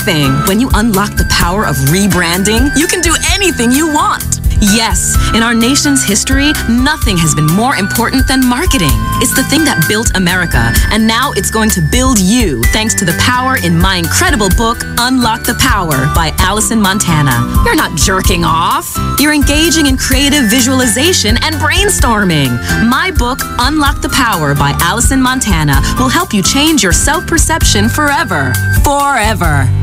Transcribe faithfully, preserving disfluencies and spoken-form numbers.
anything. When you unlock the power of rebranding, you can do anything you want. Yes, in our nation's history, nothing has been more important than marketing. It's the thing that built America, and now it's going to build you thanks to the power in my incredible book, Unlock the Power by Allison Montana. You're not jerking off. You're engaging in creative visualization and brainstorming. My book, Unlock the Power by Allison Montana, will help you change your self-perception forever. Forever.